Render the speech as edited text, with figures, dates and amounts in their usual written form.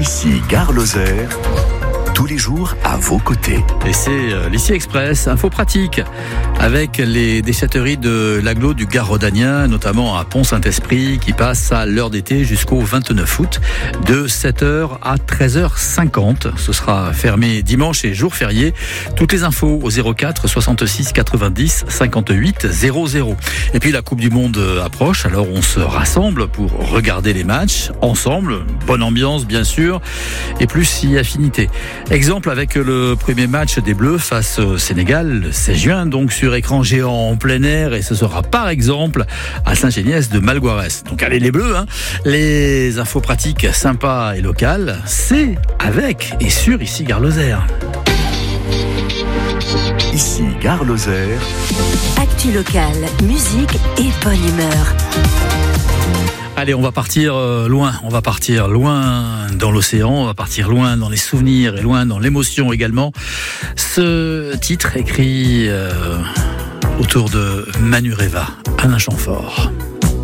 Ici Gare Lozère, tous les jours à vos côtés. Et c'est l'Ici Express, info pratique, avec les déchetteries de l'agglo du Gard rhodanien, notamment à Pont-Saint-Esprit, qui passe à l'heure d'été jusqu'au 29 août, de 7h à 13h50. Ce sera fermé dimanche et jour férié. Toutes les infos au 04 66 90 58 00. Et puis la Coupe du Monde approche, alors on se rassemble pour regarder les matchs ensemble. Bonne ambiance bien sûr, et plus si affinité. Exemple avec le premier match des Bleus face au Sénégal, le 16 juin, donc sur écran géant en plein air, et ce sera par exemple à Saint-Géniès de Malgoirès. Donc allez les Bleus, hein. Les infos pratiques sympas et locales, c'est avec et sur Ici Gare Lozère. Ici Gare Lozère. Actu locale, musique et bonne humeur. Allez, on va partir loin dans l'océan, on va partir loin dans les souvenirs et loin dans l'émotion également. Ce titre écrit autour de Manureva, Alain Chamfort.